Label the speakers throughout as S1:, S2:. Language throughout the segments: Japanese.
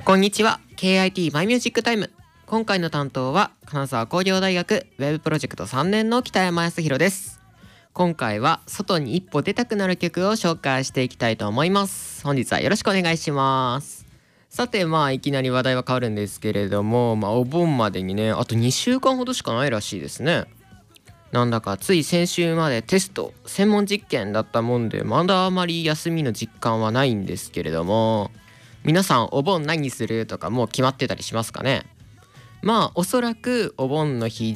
S1: こんにちは。 KIT マイミュージックタイム。今回の担当は金沢工業大学ウェブプロジェクト3年の北山康弘です。今回は外に一歩出たくなる曲を紹介していきたいと思います。本日はよろしくお願いします。さていきなり話題は変わるんですけれども、お盆までにねあと2週間ほどしかないらしいですね。なんだかつい先週までテスト専門実験だったもんで、まだあまり休みの実感はないんですけれども、皆さんお盆何するとかもう決まってたりしますかね。おそらくお盆の日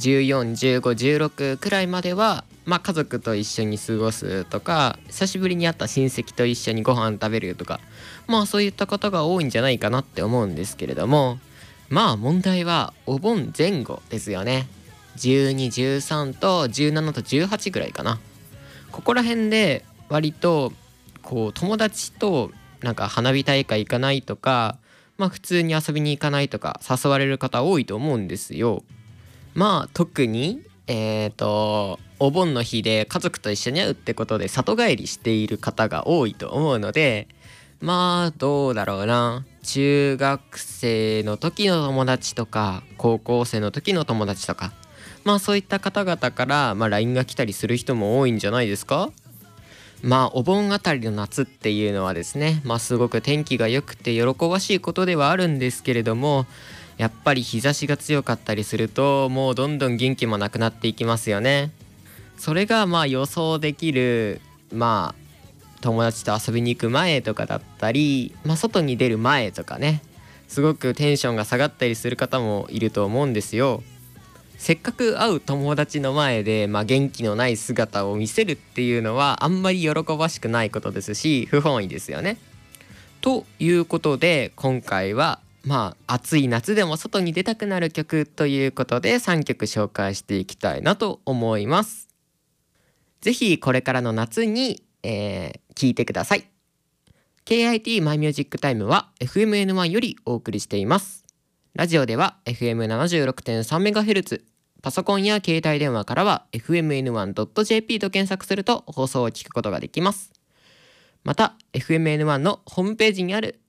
S1: 14、15、16くらいまでは家族と一緒に過ごすとか、久しぶりに会った親戚と一緒にご飯食べるとか、そういった方が多いんじゃないかなって思うんですけれども、問題はお盆前後ですよね。12、13と17と18ぐらいかな。ここら辺で割と友達と花火大会行かないとか、普通に遊びに行かないとか誘われる方多いと思うんですよ。特にお盆の日で家族と一緒に会うってことで里帰りしている方が多いと思うので、どうだろうな、中学生の時の友達とか高校生の時の友達とか、そういった方々から、LINE が来たりする人も多いんじゃないですか。お盆あたりの夏っていうのはですね、すごく天気が良くて喜ばしいことではあるんですけれども、やっぱり日差しが強かったりするともうどんどん元気もなくなっていきますよね。それが予想できる友達と遊びに行く前とかだったり、外に出る前とかね、すごくテンションが下がったりする方もいると思うんですよ。せっかく会う友達の前で、元気のない姿を見せるっていうのはあんまり喜ばしくないことですし、不本意ですよね。ということで今回は暑い夏でも外に出たくなる曲ということで3曲紹介していきたいなと思います。ぜひこれからの夏に、聴いてください。 KIT マイミュージックタイムは FMN1 よりお送りしています。ラジオでは FM76.3MHz、 パソコンや携帯電話からは FMN1.jp と検索すると放送を聞くことができます。また FMN1 のホームページにある